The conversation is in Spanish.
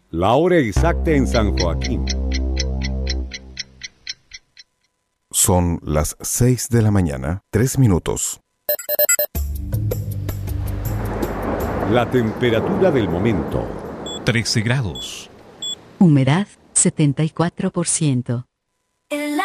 La hora exacta en San Joaquín. Son las 6 de la mañana, 3 minutos. La temperatura del momento. 13 grados. Humedad 74%.